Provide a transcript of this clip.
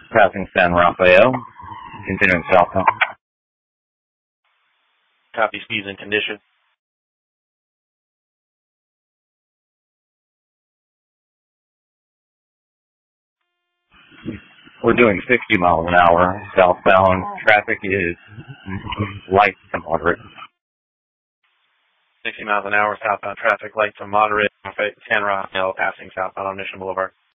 Passing San Rafael, continuing southbound. Copy, speeds and condition. We're doing 60 miles an hour southbound. Traffic is light to moderate. 60 miles an hour southbound traffic, light to moderate. San Rafael passing southbound on Mission Boulevard.